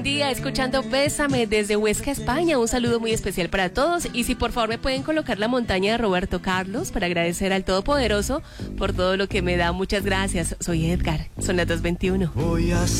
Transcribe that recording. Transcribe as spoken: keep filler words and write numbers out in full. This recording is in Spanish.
Día escuchando Bésame desde Huesca, España. Un saludo muy especial para todos. Y si por favor me pueden colocar la montaña de Roberto Carlos para agradecer al Todopoderoso por todo lo que me da. Muchas gracias. Soy Edgar. Son las dos veintiuno. Voy a